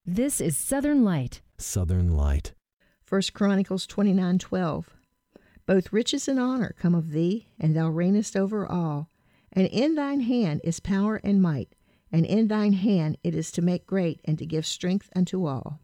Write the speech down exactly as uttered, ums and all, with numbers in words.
This is Southern Light. Southern Light. First Chronicles twenty-nine twelve. Both riches and honor come of thee, and thou reignest over all. And in thine hand is power and might, and in thine hand it is to make great and to give strength unto all.